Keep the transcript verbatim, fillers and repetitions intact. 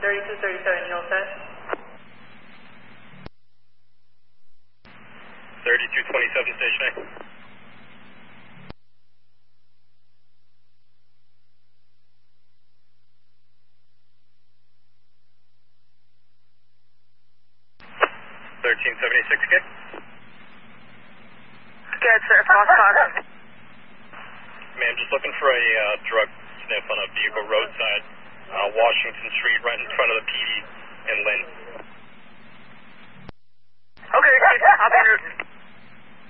thirty-two thirty-seven, you all set? thirty-two twenty-seven, station A. thirteen seventy-six, good? Good, sir. False positive. Ma'am, just looking for a uh, drug sniff on a vehicle roadside, uh, Washington Street, right in front of the P D in Lynn.